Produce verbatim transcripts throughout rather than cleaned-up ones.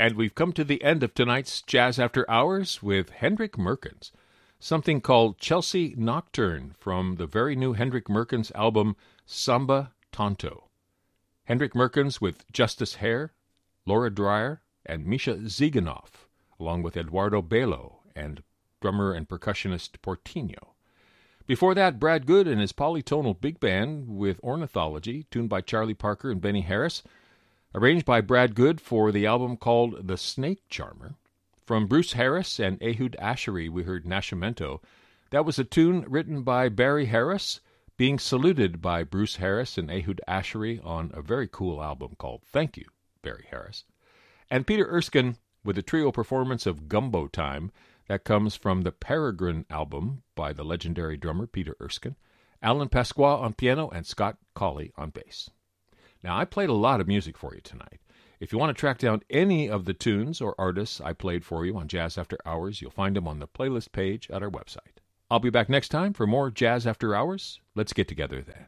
And we've come to the end of tonight's Jazz After Hours with Hendrik Merkens, something called Chelsea Nocturne from the very new Hendrik Merkens album Samba Tonto. Hendrik Merkens with Justice Hare, Laura Dreyer, and Misha Zieganoff, along with Eduardo Belo and drummer and percussionist Portinho. Before that, Brad Good and his polytonal big band with Ornithology, tuned by Charlie Parker and Benny Harris, arranged by Brad Good for the album called The Snake Charmer. From Bruce Harris and Ehud Ashery, we heard Nascimento. That was a tune written by Barry Harris, being saluted by Bruce Harris and Ehud Ashery on a very cool album called Thank You, Barry Harris. And Peter Erskine with a trio performance of Gumbo Time. That comes from the Peregrine album by the legendary drummer Peter Erskine, Alan Pasqua on piano, and Scott Colley on bass. Now, I played a lot of music for you tonight. If you want to track down any of the tunes or artists I played for you on Jazz After Hours, you'll find them on the playlist page at our website. I'll be back next time for more Jazz After Hours. Let's get together then.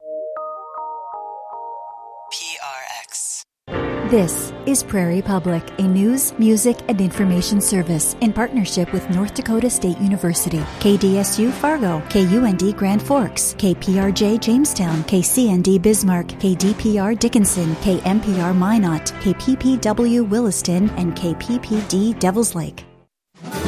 P R X. This is Prairie Public, a news, music, and information service in partnership with North Dakota State University, K D S U Fargo, K U N D Grand Forks, K P R J Jamestown, K C N D Bismarck, K D P R Dickinson, K M P R Minot, K P P W Williston, and K P P D Devils Lake.